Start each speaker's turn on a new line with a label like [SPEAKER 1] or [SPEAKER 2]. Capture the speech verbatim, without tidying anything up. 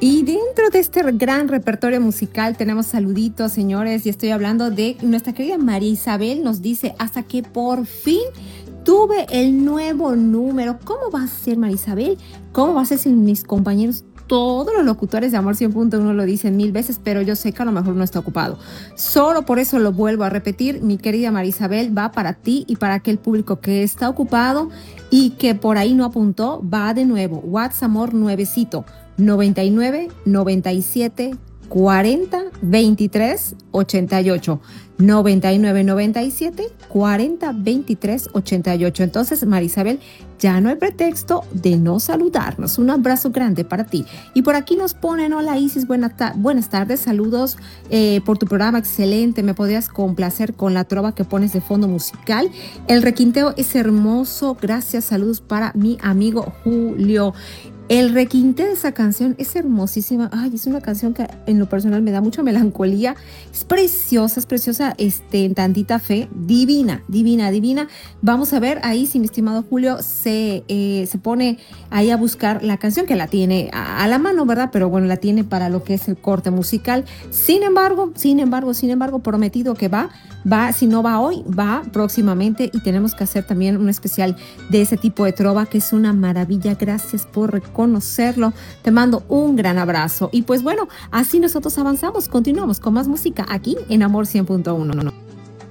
[SPEAKER 1] Y dentro de este gran repertorio musical tenemos saluditos, señores, y estoy hablando de nuestra querida María Isabel, nos dice, hasta que por fin tuve el nuevo número. ¿Cómo va a ser, María Isabel? ¿Cómo va a ser si mis compañeros, todos los locutores de Amor cien punto uno lo dicen mil veces, pero yo sé que a lo mejor no está ocupado? Solo por eso lo vuelvo a repetir, mi querida María Isabel, va para ti y para aquel público que está ocupado y que por ahí no apuntó, va de nuevo. WhatsApp Amor nuevecito, noventa y nueve, noventa y siete, cuarenta, veintitrés, ochenta y ocho. noventa y nueve, noventa y siete, cuarenta, veintitrés, ochenta y ocho. Entonces, María Isabel, ya no hay pretexto de no saludarnos. Un abrazo grande para ti. Y por aquí nos ponen, hola Isis, buena ta- buenas tardes, saludos eh, por tu programa, excelente. Me podrías complacer con la trova que pones de fondo musical. El requinteo es hermoso, gracias, saludos para mi amigo Julio. El requinte de esa canción es hermosísima. Ay, es una canción que en lo personal me da mucha melancolía. Es preciosa, es preciosa, este, en tantita fe. Divina, divina, divina. Vamos a ver ahí si mi estimado Julio se, eh, se pone ahí a buscar la canción, que la tiene a, a la mano, ¿verdad? Pero bueno, la tiene para lo que es el corte musical. Sin embargo, sin embargo, sin embargo, prometido que va, va, si no va hoy, va próximamente, y tenemos que hacer también un especial de ese tipo de trova, que es una maravilla. Gracias por reconocerlo. Te mando un gran abrazo. Y pues bueno, así nosotros avanzamos, continuamos con más música aquí en Amor cien punto uno.